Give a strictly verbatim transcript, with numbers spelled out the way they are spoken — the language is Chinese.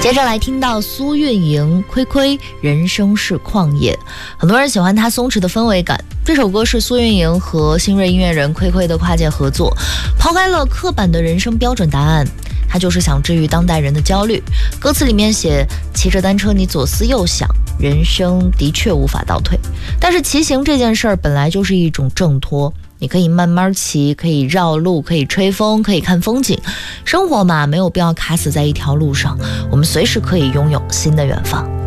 接着来听到苏运莹《亏亏人生是旷野》，很多人喜欢他松弛的氛围感。这首歌是苏运莹和新锐音乐人亏亏的跨界合作，抛开了刻板的人生标准答案，他就是想治愈当代人的焦虑。歌词里面写，骑着单车你左思右想，人生的确无法倒退，但是骑行这件事儿本来就是一种挣脱，你可以慢慢骑，可以绕路，可以吹风，可以看风景。生活嘛，没有必要卡死在一条路上，我们随时可以拥有新的远方。